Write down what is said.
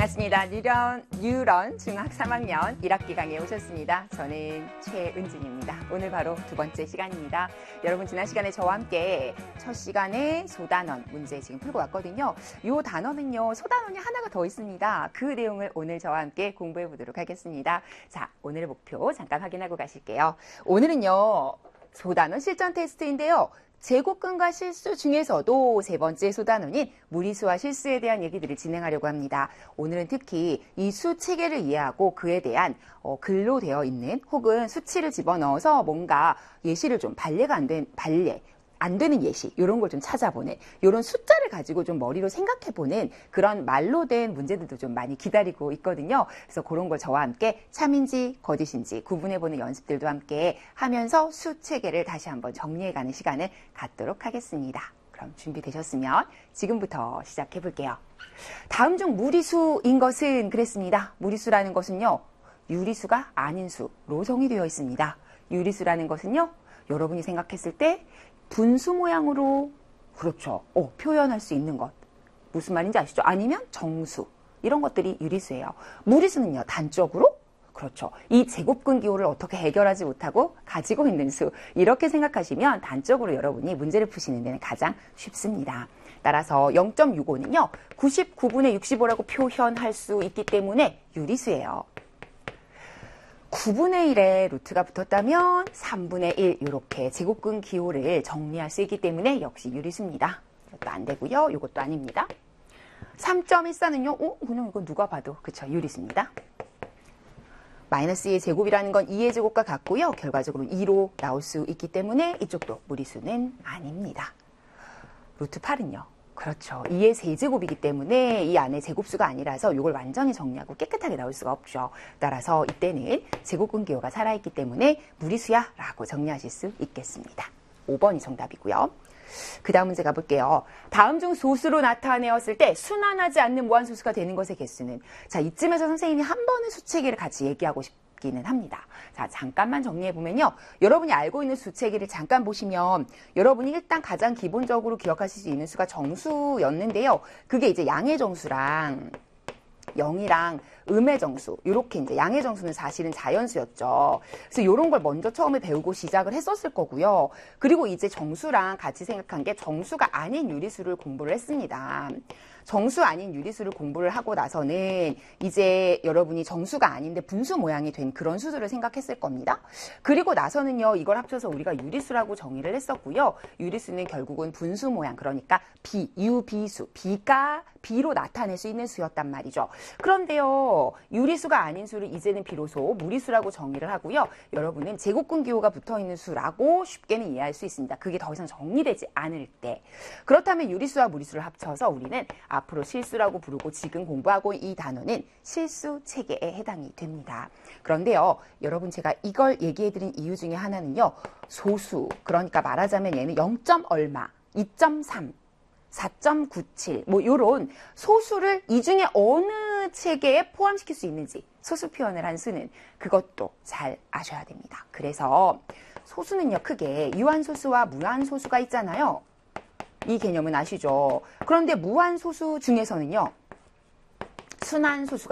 반갑습니다. 뉴런 중학 3학년 1학기 강의에 오셨습니다. 저는 최은진입니다. 오늘 바로 두 번째 시간입니다. 여러분 지난 시간에 저와 함께 첫 시간에 소단원 문제 지금 풀고 왔거든요. 이 단어는요. 소단원이 하나가 더 있습니다. 그 내용을 오늘 저와 함께 공부해 보도록 하겠습니다. 자, 오늘의 목표 잠깐 확인하고 가실게요. 오늘은요. 소단원 실전 테스트인데요. 제곱근과 실수 중에서도 세 번째 소단원인 무리수와 실수에 대한 얘기들을 진행하려고 합니다. 오늘은 특히 이 수 체계를 이해하고 그에 대한 글로 되어 있는 혹은 수치를 집어넣어서 뭔가 예시를 좀 발레가 안 되는 예시 이런 걸 좀 찾아보는 이런 숫자를 가지고 좀 머리로 생각해보는 그런 말로 된 문제들도 좀 많이 기다리고 있거든요. 그래서 그런 걸 저와 함께 참인지 거짓인지 구분해보는 연습들도 함께 하면서 수 체계를 다시 한번 정리해가는 시간을 갖도록 하겠습니다. 그럼 준비되셨으면 지금부터 시작해볼게요. 다음 중 무리수인 것은 그랬습니다. 무리수라는 것은요. 유리수가 아닌 수로 정의되어 있습니다. 유리수라는 것은요. 여러분이 생각했을 때 분수 모양으로 그렇죠. 표현할 수 있는 것. 무슨 말인지 아시죠? 아니면 정수. 이런 것들이 유리수예요. 무리수는요. 단적으로 그렇죠. 이 제곱근 기호를 어떻게 해결하지 못하고 가지고 있는 수. 이렇게 생각하시면 단적으로 여러분이 문제를 푸시는 데는 가장 쉽습니다. 따라서 0.65는요. 99분의 65라고 표현할 수 있기 때문에 유리수예요. 9분의 1에 루트가 붙었다면 3분의 1 이렇게 제곱근 기호를 정리할 수 있기 때문에 역시 유리수입니다. 이것도 안 되고요. 이것도 아닙니다. 3.14는요. 그냥 이거 누가 봐도 그쵸 유리수입니다. 마이너스 2의 제곱이라는 건 2의 제곱과 같고요. 결과적으로 2로 나올 수 있기 때문에 이쪽도 무리수는 아닙니다. 루트 8은요. 그렇죠. 2의 세제곱이기 때문에 이 안에 제곱수가 아니라서 이걸 완전히 정리하고 깨끗하게 나올 수가 없죠. 따라서 이때는 제곱근 기호가 살아있기 때문에 무리수야 라고 정리하실 수 있겠습니다. 5번이 정답이고요. 그 다음 문제 가볼게요. 다음 중 소수로 나타내었을 때 순환하지 않는 무한소수가 되는 것의 개수는 자 이쯤에서 선생님이 한 번의 수체계를 같이 얘기하고 싶기는 합니다. 자 잠깐만 정리해보면요. 여러분이 알고 있는 수체계를 잠깐 보시면 여러분이 일단 가장 기본적으로 기억하실 수 있는 수가 정수였는데요. 그게 이제 양의 정수랑 0이랑 음의 정수 이렇게 이제 양의 정수는 사실은 자연수였죠. 그래서 이런 걸 먼저 처음에 배우고 시작을 했었을 거고요. 그리고 이제 정수랑 같이 생각한 게 정수가 아닌 유리수를 공부를 했습니다. 정수 아닌 유리수를 공부를 하고 나서는 이제 여러분이 정수가 아닌데 분수 모양이 된 그런 수들을 생각했을 겁니다. 그리고 나서는요. 이걸 합쳐서 우리가 유리수라고 정의를 했었고요. 유리수는 결국은 분수 모양 그러니까 유비수 B가 B로 나타낼 수 있는 수였단 말이죠. 그런데요. 유리수가 아닌 수를 이제는 비로소 무리수라고 정의를 하고요. 여러분은 제곱근 기호가 붙어있는 수라고 쉽게는 이해할 수 있습니다. 그게 더 이상 정리되지 않을 때. 그렇다면 유리수와 무리수를 합쳐서 우리는 앞으로 실수라고 부르고 지금 공부하고 이 단어는 실수 체계에 해당이 됩니다. 그런데요. 여러분 제가 이걸 얘기해드린 이유 중에 하나는요. 소수 그러니까 말하자면 얘는 0. 얼마 2.3 4.97 뭐 요런 소수를 이 중에 어느 체계에 포함시킬 수 있는지 소수 표현을 한 수는 그것도 잘 아셔야 됩니다. 그래서 소수는요 크게 유한소수와 무한소수가 있잖아요. 이 개념은 아시죠? 그런데 무한소수 중에서는요 순환소수가